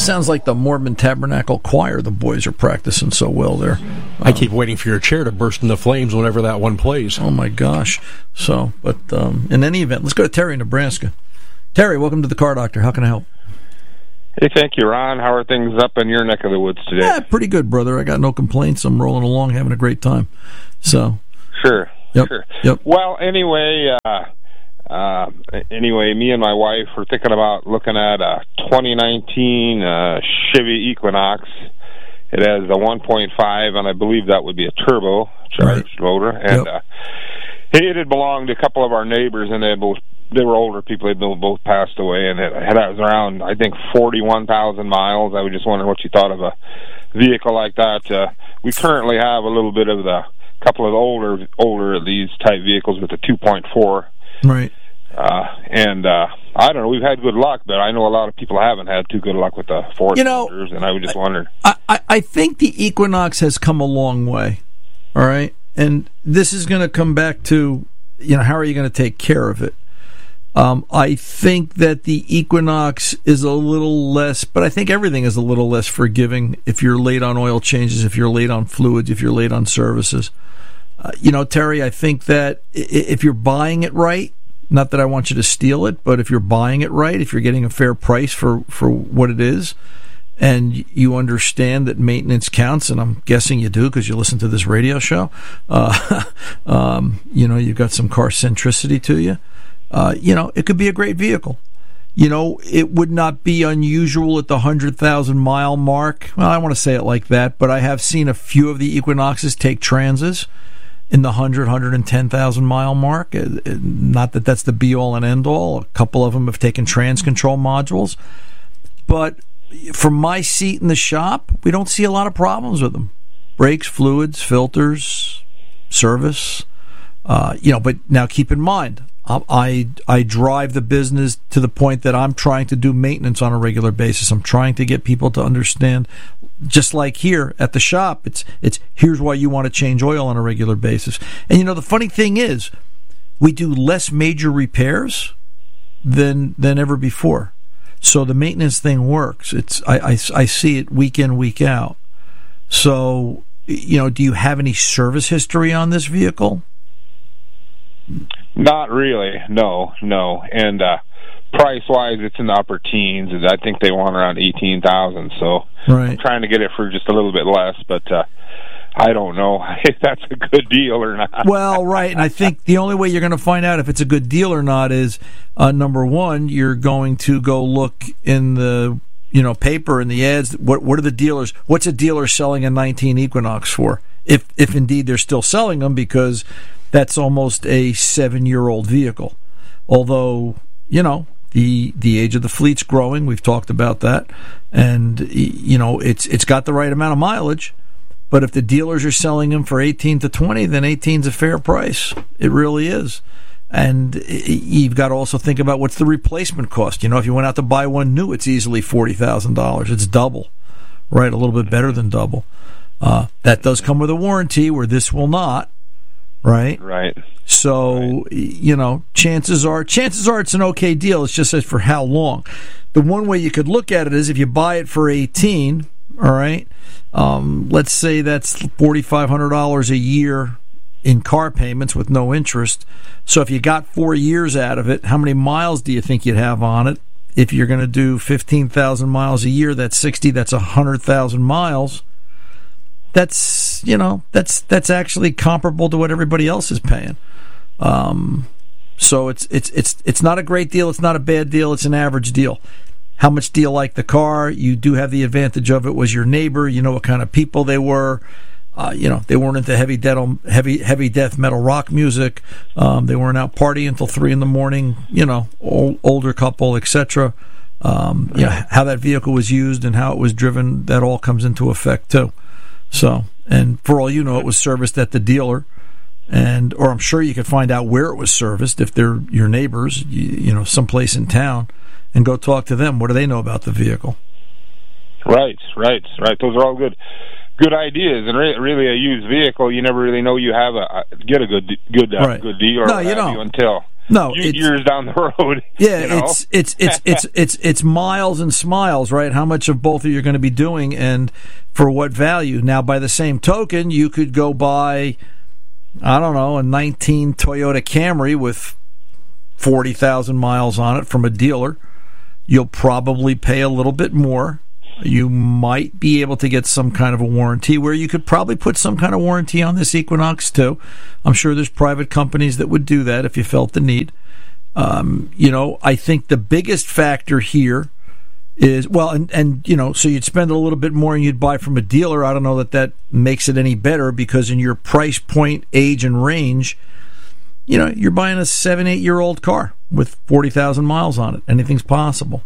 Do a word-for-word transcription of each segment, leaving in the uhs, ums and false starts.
sounds like the Mormon Tabernacle Choir. The boys are practicing so well there. I keep waiting for your chair to burst into flames whenever that one plays. Oh, my gosh. So, but um, in any event, let's go to Terry in Nebraska. Terry, welcome to the Car Doctor. How can I help? Hey, thank you, Ron. How are things up in your neck of the woods today? Yeah, pretty good, brother. I got no complaints. I'm rolling along, having a great time. So, Sure, yep, sure. Yep. Well, anyway, uh, uh, anyway, me and my wife were thinking about looking at a twenty nineteen uh, Chevy Equinox. It has a one point five, and I believe that would be a turbo charged right. motor. And yep. uh, it had belonged to a couple of our neighbors, and they had both they were older people. They both both passed away, and it had it was around, I think, forty-one thousand miles. I was just wondering what you thought of a vehicle like that. Uh, we currently have a little bit of the couple of older older of these type vehicles with a two point four. Right. Uh, and uh, I don't know. We've had good luck, but I know a lot of people haven't had too good luck with the four you know, cylinders, and I was just wondering. I, I, I think the Equinox has come a long way. All right, and this is going to come back to, you know, how are you going to take care of it? Um, I think that the Equinox is a little less, but I think everything is a little less forgiving if you're late on oil changes, if you're late on fluids, if you're late on services. Uh, you know, Terry, I think that if you're buying it right, not that I want you to steal it, but if you're buying it right, if you're getting a fair price for, for what it is, and you understand that maintenance counts, and I'm guessing you do because you listen to this radio show, uh, um, you know, you've got some car centricity to you. Uh, you know, it could be a great vehicle. You know, it would not be unusual at the one hundred thousand mile mark. Well, I don't want to say it like that, but I have seen a few of the Equinoxes take Transits in the one hundred, one hundred ten thousand mile mark. Not that that's the be-all and end-all. A couple of them have taken trans control modules. But from my seat in the shop, we don't see a lot of problems with them. Brakes, fluids, filters, service. Uh, you know, but now keep in mind, I I drive the business to the point that I'm trying to do maintenance on a regular basis. I'm trying to get people to understand, just like here at the shop, it's it's here's why you want to change oil on a regular basis. And you know, the funny thing is, we do less major repairs than than ever before. So the maintenance thing works. It's I, I, I see it week in, week out. So, you know, do you have any service history on this vehicle? Not really, no, no. And uh, price-wise, it's in the upper teens. I think they want around eighteen thousand. So right. I'm trying to get it for just a little bit less, but uh, I don't know if that's a good deal or not. Well, right, and I think the only way you're going to find out if it's a good deal or not is, uh, number one, you're going to go look in the you know paper and the ads. What what are the dealers? What's a dealer selling a nineteen Equinox for? If if indeed they're still selling them, because that's almost a seven-year-old vehicle. Although, you know, the the age of the fleet's growing. We've talked about that. And, you know, it's it's got the right amount of mileage. But if the dealers are selling them for eighteen to twenty, then eighteen's a fair price. It really is. And you've got to also think about what's the replacement cost. You know, if you went out to buy one new, it's easily forty thousand dollars. It's double, right? A little bit better than double. Uh, that does come with a warranty, where this will not. Right, right. So right. you know, chances are, chances are, it's an okay deal. It's just as for how long. The one way you could look at it is if you buy it for eighteen. All right, um, let's say that's forty five hundred dollars a year in car payments with no interest. So if you got four years out of it, how many miles do you think you'd have on it? If you're going to do fifteen thousand miles a year, that's sixty. That's a hundred thousand miles. That's, you know, that's that's actually comparable to what everybody else is paying. Um, so it's it's it's it's not a great deal. It's not a bad deal. It's an average deal. How much do you like the car? You do have the advantage of it was your neighbor. You know what kind of people they were. Uh, you know, they weren't into heavy death, heavy heavy death metal rock music. Um, they weren't out partying until three in the morning. You know, old, older couple, et cetera. Um, you know, how that vehicle was used and how it was driven, that all comes into effect too. So, and for all you know, it was serviced at the dealer, and or I'm sure you could find out where it was serviced if they're your neighbors, you, you know, someplace in town, and go talk to them. What do they know about the vehicle? Right, right, right. Those are all good, good ideas. And re- really, a used vehicle, you never really know you have a, a get a good, good, uh, right. good deal or no, what you have don't. you until no, few it's, years down the road. Yeah, you know? it's, it's it's it's it's it's miles and smiles, right? How much of both of you are going to be doing, and for what value? Now, by the same token, you could go buy, I don't know, a nineteen Toyota Camry with forty thousand miles on it from a dealer. You'll probably pay a little bit more. You might be able to get some kind of a warranty, where you could probably put some kind of warranty on this Equinox too. I'm sure there's private companies that would do that if you felt the need. Um, you know, I think the biggest factor here is, well, and, and, you know, so you'd spend a little bit more and you'd buy from a dealer. I don't know that that makes it any better, because in your price point, age, and range, you know, you're buying a seven, eight-year-old car with forty thousand miles on it. Anything's possible.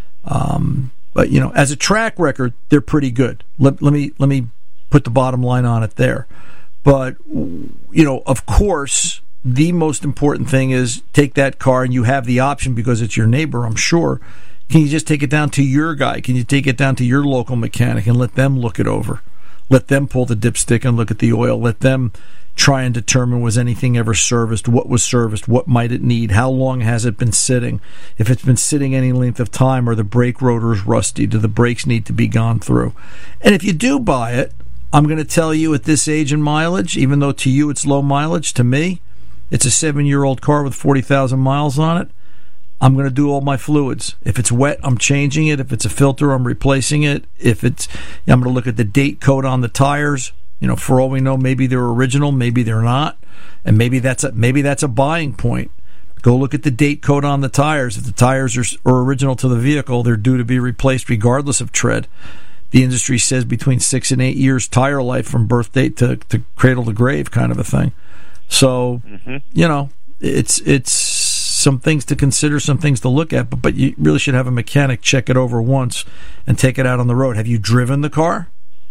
Um, but, you know, as a track record, they're pretty good. Let, let me let me put the bottom line on it there. But, you know, of course, the most important thing is take that car, and you have the option because it's your neighbor, I'm sure. Can you just take it down to your guy? Can you take it down to your local mechanic and let them look it over? Let them pull the dipstick and look at the oil. Let them try and determine, was anything ever serviced, what was serviced, what might it need, how long has it been sitting, if it's been sitting any length of time, or the brake rotor is rusty, do the brakes need to be gone through? And if you do buy it, I'm going to tell you, at this age and mileage, even though to you it's low mileage, to me it's a seven-year-old car with forty thousand miles on it, I'm going to do all my fluids. If it's wet, I'm changing it. If it's a filter, I'm replacing it. If it's, I'm going to look at the date code on the tires. You know, for all we know, maybe they're original, maybe they're not, and maybe that's a, maybe that's a buying point. Go look at the date code on the tires. If the tires are, are original to the vehicle, they're due to be replaced regardless of tread. The industry says between six and eight years tire life from birth date to, to cradle to grave, kind of a thing. So, mm-hmm. you know, it's it's some things to consider, some things to look at, but, but you really should have a mechanic check it over once and take it out on the road. Have you driven the car?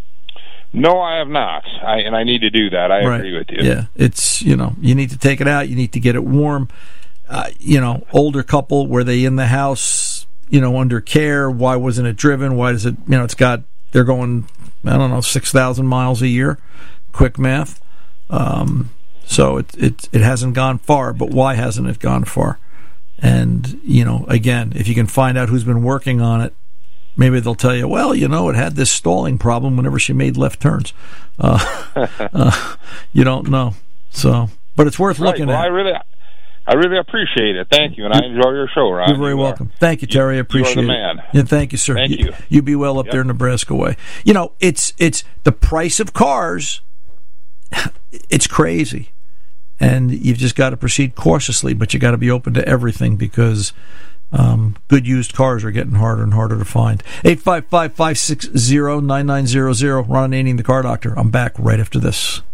No, I have not, I, and I need to do that. I right. agree with you. Yeah, it's, you know, you need to take it out. You need to get it warm. Uh, you know, older couple, were they in the house, you know, under care? Why wasn't it driven? Why does it, you know, it's got, they're going, I don't know, six thousand miles a year, quick math. Um, so it, it, it hasn't gone far, but why hasn't it gone far? And, you know, again, if you can find out who's been working on it, maybe they'll tell you, well, you know, it had this stalling problem whenever she made left turns. Uh, uh, you don't know. So, but it's worth right. looking well, at. I really, I really appreciate it. Thank you, and I enjoy your show, Ron. You're very you welcome. Are, thank you, Terry. I you, appreciate you are the it. man. Yeah, thank you, sir. Thank you. You, you be well up yep. there, Nebraska way. You know, it's it's the price of cars. It's crazy, and you've just got to proceed cautiously. But you got to be open to everything, because Um, good used cars are getting harder and harder to find. eight five five, five six zero, nine nine zero zero. Ron Ananian, the Car Doctor. I'm back right after this.